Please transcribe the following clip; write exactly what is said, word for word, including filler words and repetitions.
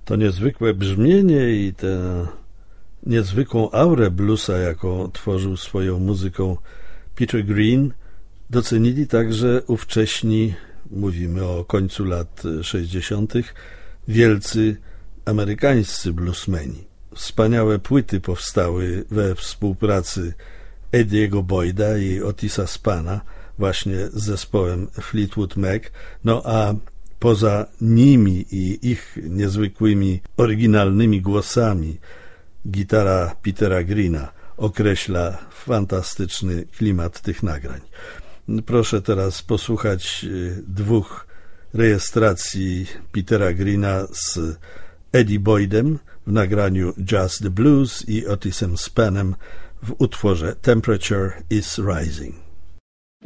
To niezwykłe brzmienie i tę niezwykłą aurę bluesa, jaką tworzył swoją muzyką Peter Green, docenili także ówcześni, mówimy o końcu lat sześćdziesiątych, wielcy amerykańscy bluesmeni. Wspaniałe płyty powstały we współpracy Ediego Boyda i Otisa Spana, właśnie z zespołem Fleetwood Mac, no a poza nimi i ich niezwykłymi, oryginalnymi głosami gitara Petera Greena określa fantastyczny klimat tych nagrań. Proszę teraz posłuchać dwóch rejestracji Petera Greena z Eddie Boydem w nagraniu Just the Blues i Otisem Spanem w utworze Temperature is Rising.